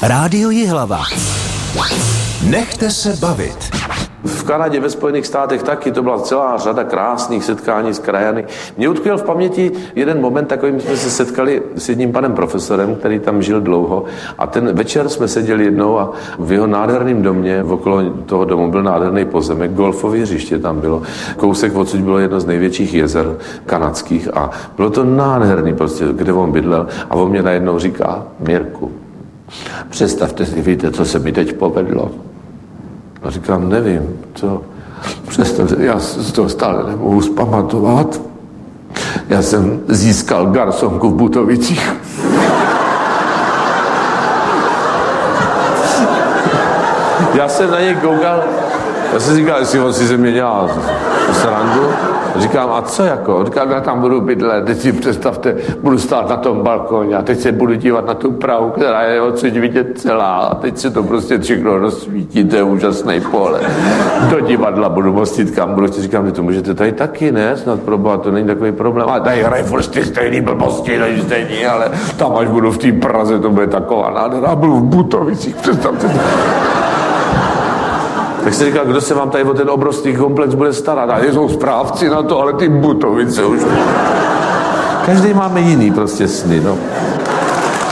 Rádio Jihlava. Nechte se bavit. V Kanadě, ve Spojených státech taky, to byla celá řada krásných setkání s krajany. Mně utkvěl v paměti jeden moment, takovým jsme se setkali s jedním panem profesorem, který tam žil dlouho, a ten večer jsme seděli jednou a v jeho nádherném domě, okolo toho domu byl nádherný pozemek, golfové hřiště tam bylo, kousek odsud bylo jedno z největších jezer kanadských a bylo to nádherný prostě, kde on bydlel, a on mě najednou říká: Mirku, představte si, víte, co se mi teď povedlo? A říkám: nevím, co? Představte, já z toho stále nemohu zpamatovat. Já jsem získal garsonku v Butovicích. Já jsem na něj koukal, já jsem říkal, jestli on si ze mě dělá srandu. Říkám: a co jako? Říkám: já tam budu bydlet, teď si představte, budu stát na tom balkóně a teď se budu dívat na tu Prahu, která je odsud vidět celá, a teď se to prostě všechno rozsvítí, to je úžasný pole. Do divadla budu mostit, kam budu. Říkám: že to můžete tady taky, ne? Snad proboha, to není takový problém. Ale tady hrají furt ty stejný blbosti, než stejný, ale tam, až budu v té Praze, to bude taková nádhera. Budu v Butovicích, představte. Tak se říká: kdo se vám tady o ten obrovský komplex bude starat? A jsou správci na to, ale ty Butovice už... Každý máme jiný prostě sny, no.